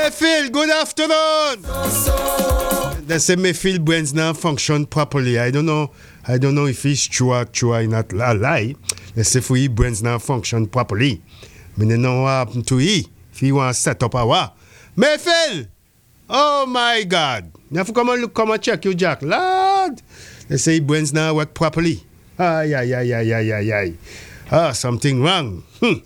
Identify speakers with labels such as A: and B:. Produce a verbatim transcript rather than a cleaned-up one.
A: Mayfield, good afternoon. They say Mayfield brains now function properly. I don't know. I don't know if it's true or true or not a lie. They say for his brains now function properly. I don't know what happened to he. If he want to set up a war. Mayfield. Oh my God. You have to come and look, come and check you, Jack. Lord. They say his brains now work properly. Ay, ay, ay, ay, ay, ay, ay. Ah, something wrong. Hmm.